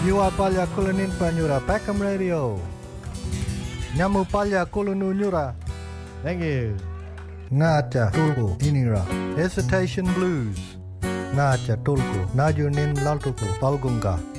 You are Palya Kulanin Panyura Pekam Radio. Nyamu Palya Kulanunyura. Thank you. Ngacha Tulku Inira. Hesitation Blues. Ngacha Tulku Najunin Laltuku Palgunga.